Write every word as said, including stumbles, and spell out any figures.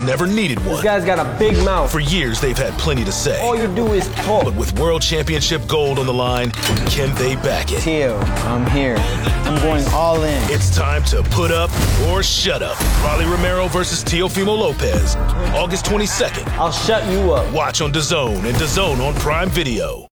never needed one. This guy's got a big mouth. For years, they've had plenty to say. All you do is talk. But with World Championship gold on the line, can they back it? Teal, I'm here. I'm going all in. It's time to put up or shut up. Rolly Romero versus Teofimo Lopez, August twenty-second. I'll shut you up. Watch on DAZN and DAZN on Prime Video.